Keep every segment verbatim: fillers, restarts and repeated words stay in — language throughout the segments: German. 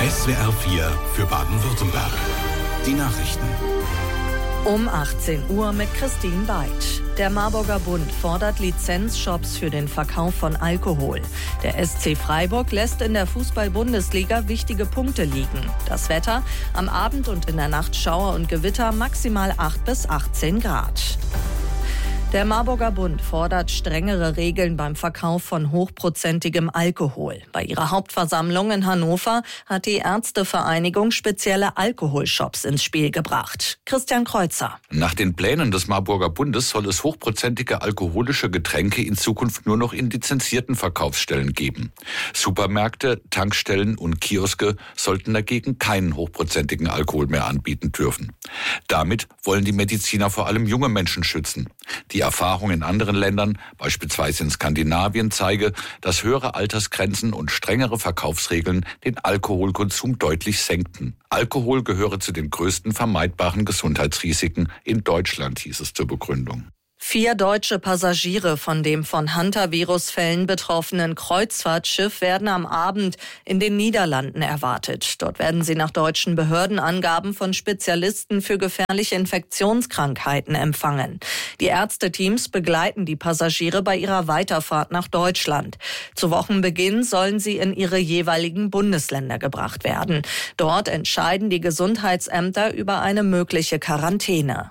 S W R vier für Baden-Württemberg. Die Nachrichten. Um achtzehn Uhr mit Christine Beitsch. Der Marburger Bund fordert Lizenzshops für den Verkauf von Alkohol. Der S C Freiburg lässt in der Fußball-Bundesliga wichtige Punkte liegen. Das Wetter: am Abend und in der Nacht Schauer und Gewitter, maximal acht bis achtzehn Grad. Der Marburger Bund fordert strengere Regeln beim Verkauf von hochprozentigem Alkohol. Bei ihrer Hauptversammlung in Hannover hat die Ärztevereinigung spezielle Alkoholshops ins Spiel gebracht. Christian Kreuzer. Nach den Plänen des Marburger Bundes soll es hochprozentige alkoholische Getränke in Zukunft nur noch in lizenzierten Verkaufsstellen geben. Supermärkte, Tankstellen und Kioske sollten dagegen keinen hochprozentigen Alkohol mehr anbieten dürfen. Damit wollen die Mediziner vor allem junge Menschen schützen. Die Erfahrung in anderen Ländern, beispielsweise in Skandinavien, zeige, dass höhere Altersgrenzen und strengere Verkaufsregeln den Alkoholkonsum deutlich senkten. Alkohol gehöre zu den größten vermeidbaren Gesundheitsrisiken in Deutschland, hieß es zur Begründung. Vier deutsche Passagiere von dem von Hantavirus-Fällen betroffenen Kreuzfahrtschiff werden am Abend in den Niederlanden erwartet. Dort werden sie nach deutschen Behördenangaben von Spezialisten für gefährliche Infektionskrankheiten empfangen. Die Ärzteteams begleiten die Passagiere bei ihrer Weiterfahrt nach Deutschland. Zu Wochenbeginn sollen sie in ihre jeweiligen Bundesländer gebracht werden. Dort entscheiden die Gesundheitsämter über eine mögliche Quarantäne.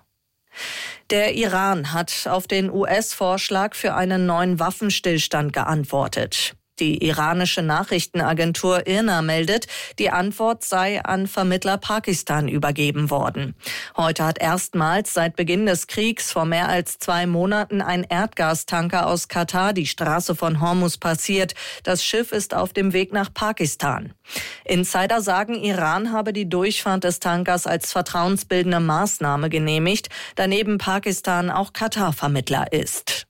Der Iran hat auf den U S-Vorschlag für einen neuen Waffenstillstand geantwortet. Die iranische Nachrichtenagentur I R N A meldet, die Antwort sei an Vermittler Pakistan übergeben worden. Heute hat erstmals seit Beginn des Kriegs vor mehr als zwei Monaten ein Erdgastanker aus Katar die Straße von Hormuz passiert. Das Schiff ist auf dem Weg nach Pakistan. Insider sagen, Iran habe die Durchfahrt des Tankers als vertrauensbildende Maßnahme genehmigt, da neben Pakistan auch Katar Vermittler ist.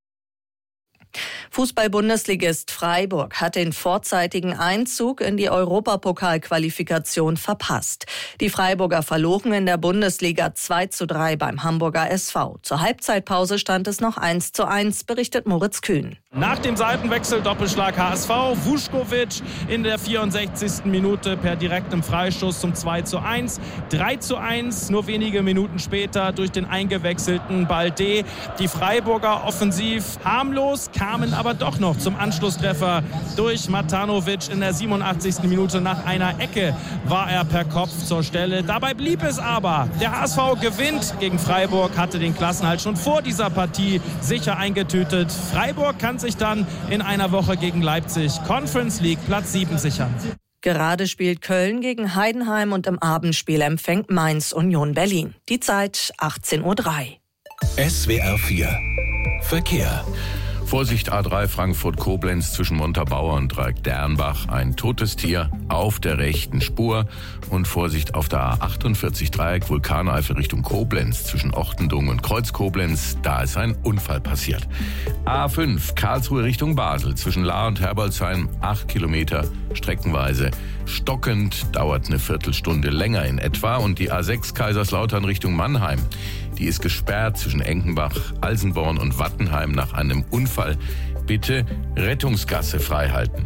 Fußball-Bundesligist Freiburg hat den vorzeitigen Einzug in die Europapokalqualifikation verpasst. Die Freiburger verloren in der Bundesliga zwei zu drei beim Hamburger S V. Zur Halbzeitpause stand es noch eins zu eins, berichtet Moritz Kühn. Nach dem Seitenwechsel Doppelschlag H S V, Vuskovic in der vierundsechzigsten Minute per direktem Freistoß zum zwei zu eins. drei zu eins nur wenige Minuten später durch den eingewechselten Balde. Die Freiburger offensiv harmlos, kamen aber doch noch zum Anschlusstreffer durch Matanovic in der siebenundachtzigsten Minute. Nach einer Ecke war er per Kopf zur Stelle. Dabei blieb es aber. Der H S V gewinnt gegen Freiburg, hatte den Klassenerhalt schon vor dieser Partie sicher eingetütet. Freiburg kann sich dann in einer Woche gegen Leipzig Conference League Platz sieben sichern. Gerade spielt Köln gegen Heidenheim und im Abendspiel empfängt Mainz Union Berlin. Die Zeit achtzehn Uhr drei. S W R vier Verkehr. Vorsicht A drei Frankfurt-Koblenz zwischen Montabaur und Dreieck-Dernbach. Ein totes Tier auf der rechten Spur. Und Vorsicht auf der A achtundvierzig Dreieck Vulkaneifel Richtung Koblenz zwischen Ochtendung und Kreuz-Koblenz. Da ist ein Unfall passiert. A fünf Karlsruhe Richtung Basel zwischen Lahr und Herbolzheim. Acht Kilometer streckenweise stockend. Dauert eine Viertelstunde länger in etwa. Und die A sechs Kaiserslautern Richtung Mannheim. Die ist gesperrt zwischen Enkenbach, Alsenborn und Wattenheim nach einem Unfall. Bitte Rettungsgasse freihalten.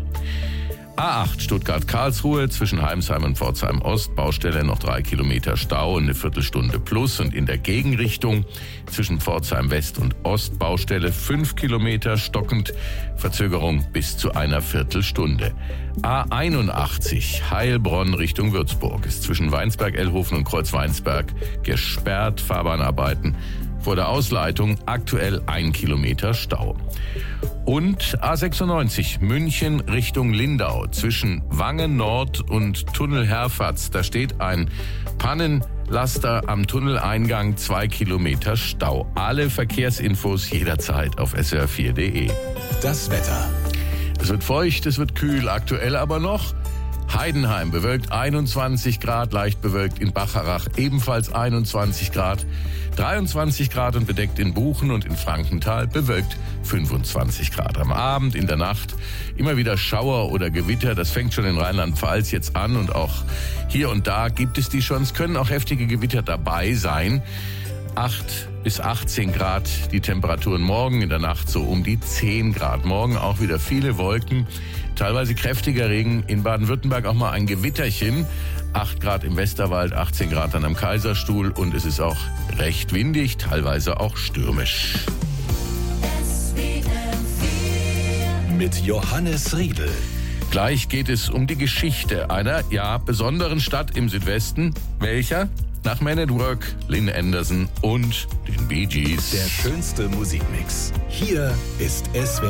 A acht Stuttgart-Karlsruhe zwischen Heimsheim und Pforzheim-Ost. Baustelle noch drei Kilometer Stau, eine Viertelstunde plus. Und in der Gegenrichtung zwischen Pforzheim-West und Ost Baustelle fünf Kilometer stockend. Verzögerung bis zu einer Viertelstunde. A einundachtzig Heilbronn Richtung Würzburg ist zwischen Weinsberg-Ellhofen und Kreuz-Weinsberg gesperrt. Fahrbahnarbeiten vor der Ausleitung, aktuell ein Kilometer Stau. Und A sechsundneunzig München Richtung Lindau zwischen Wangen Nord und Tunnel Herfatz. Da steht ein Pannenlaster am Tunneleingang, zwei Kilometer Stau. Alle Verkehrsinfos jederzeit auf S W R vier Punkt de. Das Wetter. Es wird feucht, es wird kühl, aktuell aber noch. Heidenheim bewölkt einundzwanzig Grad, leicht bewölkt in Bacharach ebenfalls einundzwanzig Grad, dreiundzwanzig Grad und bedeckt in Buchen und in Frankenthal bewölkt fünfundzwanzig Grad. Am Abend, in der Nacht immer wieder Schauer oder Gewitter, das fängt schon in Rheinland-Pfalz jetzt an und auch hier und da gibt es die schon. Es können auch heftige Gewitter dabei sein. acht bis achtzehn Grad die Temperaturen morgen, in der Nacht so um die zehn Grad. Morgen auch wieder viele Wolken, teilweise kräftiger Regen, in Baden-Württemberg auch mal ein Gewitterchen. acht Grad im Westerwald, achtzehn Grad dann am Kaiserstuhl und es ist auch recht windig, teilweise auch stürmisch. Mit Johannes Riedl. Gleich geht es um die Geschichte einer, ja, besonderen Stadt im Südwesten. Welcher? Nach Man at Work, Lynn Anderson und den Bee Gees. Der schönste Musikmix. Hier ist S W R